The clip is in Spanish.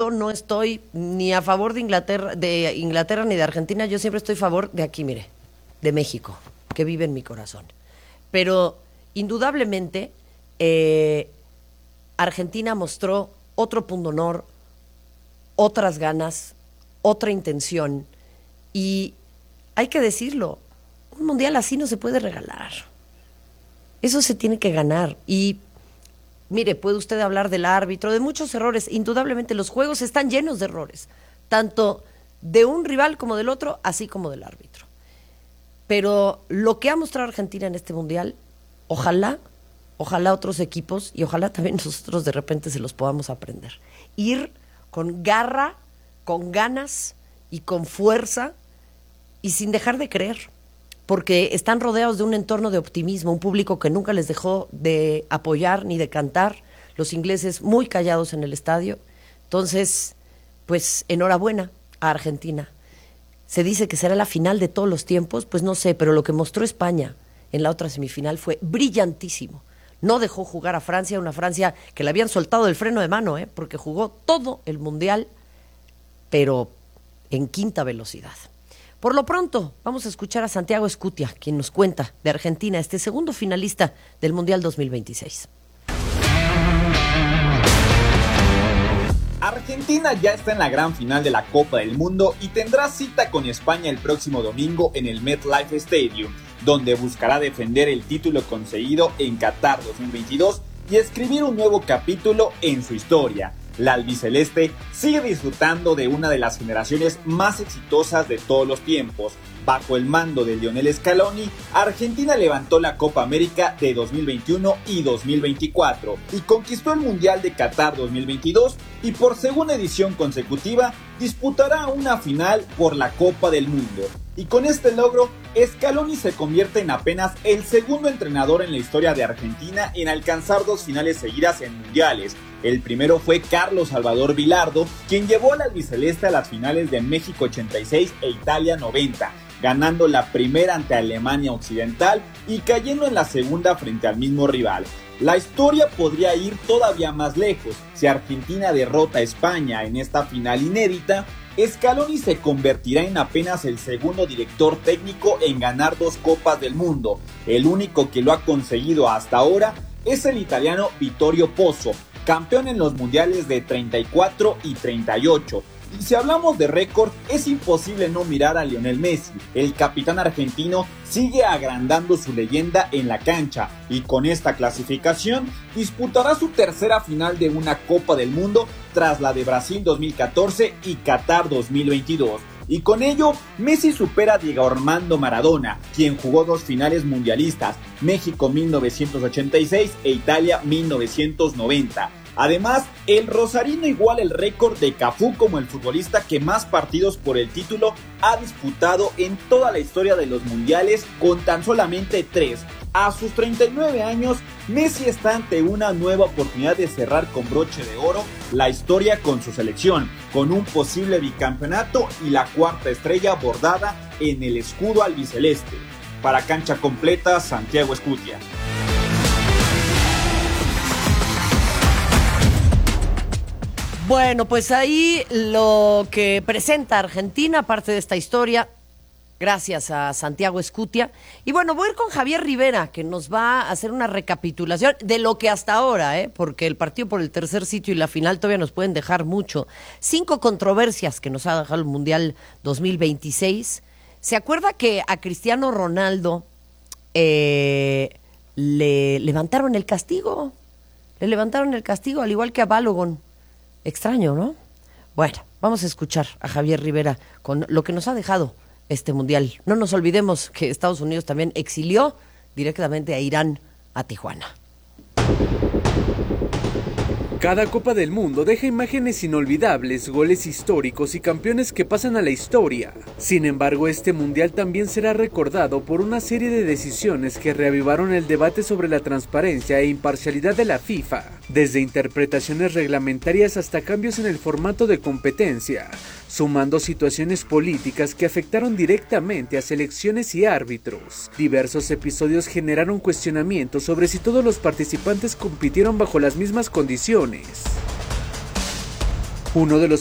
yo no estoy ni a favor de Inglaterra ni de Argentina, yo siempre estoy a favor de aquí, mire, de México, que vive en mi corazón. Pero indudablemente Argentina mostró otro pundonor, otras ganas, otra intención, y hay que decirlo, un mundial así no se puede regalar. Eso se tiene que ganar. Y mire, puede usted hablar del árbitro, de muchos errores. Indudablemente los juegos están llenos de errores, tanto de un rival como del otro, así como del árbitro. Pero lo que ha mostrado Argentina en este mundial, ojalá otros equipos y ojalá también nosotros de repente se los podamos aprender. Ir con garra, con ganas y con fuerza y sin dejar de creer, porque están rodeados de un entorno de optimismo, un público que nunca les dejó de apoyar ni de cantar, los ingleses muy callados en el estadio. Entonces, pues enhorabuena a Argentina. Se dice que será la final de todos los tiempos, pues no sé, pero lo que mostró España en la otra semifinal fue brillantísimo. No dejó jugar a Francia, una Francia que le habían soltado el freno de mano, porque jugó todo el mundial, pero en quinta velocidad. Por lo pronto, vamos a escuchar a Santiago Escutia, quien nos cuenta de Argentina, este segundo finalista del Mundial 2026. Argentina ya está en la gran final de la Copa del Mundo y tendrá cita con España el próximo domingo en el MetLife Stadium, donde buscará defender el título conseguido en Qatar 2022 y escribir un nuevo capítulo en su historia. La albiceleste sigue disfrutando de una de las generaciones más exitosas de todos los tiempos. Bajo el mando de Lionel Scaloni, Argentina levantó la Copa América de 2021 y 2024 y conquistó el Mundial de Qatar 2022 y por segunda edición consecutiva disputará una final por la Copa del Mundo. Y con este logro, Scaloni se convierte en apenas el segundo entrenador en la historia de Argentina en alcanzar 2 finales seguidas en mundiales. El primero fue Carlos Salvador Vilardo, quien llevó al albiceleste a las finales de México 86 e Italia 90, ganando la primera ante Alemania Occidental y cayendo en la segunda frente al mismo rival. La historia podría ir todavía más lejos. Si Argentina derrota a España en esta final inédita, Scaloni se convertirá en apenas el segundo director técnico en ganar 2 Copas del Mundo. El único que lo ha conseguido hasta ahora es el italiano Vittorio Pozzo, campeón en los mundiales de 34 y 38. Y si hablamos de récord, es imposible no mirar a Lionel Messi. El capitán argentino sigue agrandando su leyenda en la cancha y con esta clasificación disputará su tercera final de una Copa del Mundo tras la de Brasil 2014 y Qatar 2022. Y con ello, Messi supera a Diego Armando Maradona, quien jugó 2 finales mundialistas, México 1986 e Italia 1990. Además, el rosarino iguala el récord de Cafú como el futbolista que más partidos por el título ha disputado en toda la historia de los mundiales, con tan solamente 3. A sus 39 años, Messi está ante una nueva oportunidad de cerrar con broche de oro la historia con su selección, con un posible bicampeonato y la 4ª estrella bordada en el escudo albiceleste. Para Cancha Completa, Santiago Escutia. Bueno, pues ahí lo que presenta Argentina, parte de esta historia, gracias a Santiago Escutia. Y bueno, voy a ir con Javier Rivera, que nos va a hacer una recapitulación de lo que hasta ahora, porque el partido por el tercer sitio y la final todavía nos pueden dejar mucho. 5 controversias que nos ha dejado el Mundial 2026. ¿Se acuerda que a Cristiano Ronaldo le levantaron el castigo? Le levantaron el castigo, al igual que a Balogun. Extraño, ¿no? Bueno, vamos a escuchar a Javier Rivera con lo que nos ha dejado este mundial. No nos olvidemos que Estados Unidos también exilió directamente a Irán, a Tijuana. Cada Copa del Mundo deja imágenes inolvidables, goles históricos y campeones que pasan a la historia. Sin embargo, este mundial también será recordado por una serie de decisiones que reavivaron el debate sobre la transparencia e imparcialidad de la FIFA, desde interpretaciones reglamentarias hasta cambios en el formato de competencia, sumando situaciones políticas que afectaron directamente a selecciones y árbitros. Diversos episodios generaron cuestionamientos sobre si todos los participantes compitieron bajo las mismas condiciones. Uno de los